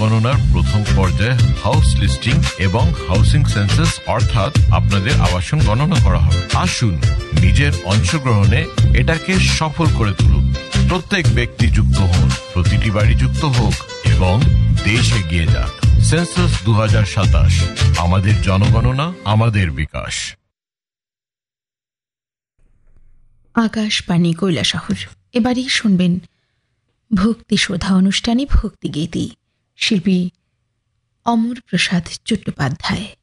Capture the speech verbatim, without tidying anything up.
জনগণনার প্রথম পর্যায়ে house listing এবং হাউসিং সেন্সাস অর্থাৎ আপনাদের আবাসন গণনা করা হবে। আসুন নিজের অংশগ্রহণে এটাকে সফল করে তুলুন। প্রত্যেক ব্যক্তি যুক্ত হন, প্রতিটি বাড়ি যুক্ত হোক এবং দেশ এগিয়ে যাক। সেন্সাস দু হাজার সাতাশ, আমাদের জনগণনা, আমাদের বিকাশ। আকাশবাণী কৈলাসহর। এবারেই শুনবেন ভক্তি শ্রদ্ধা অনুষ্ঠানে ভক্তিগীতি, শিল্পী অমর প্রসাদ চট্টোপাধ্যায়।